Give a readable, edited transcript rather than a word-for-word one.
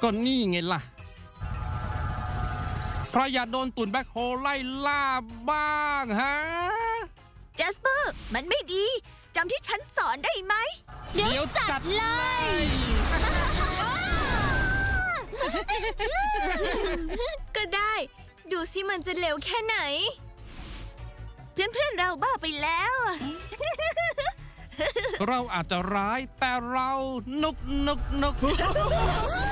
ก็นี่ไงล่ะใครอยากโดนตุ่นแบ็คโฮไล่ล่าบ้างฮะแจสเปอร์มันไม่ดีจำที่ฉันสอนได้ไหมเดี๋ยวจัดเลยก็ได้ดูสิมันจะเร็วแค่ไหนเพื่อนเราบ้าไปแล้วเราอาจจะร้ายแต่เรานุก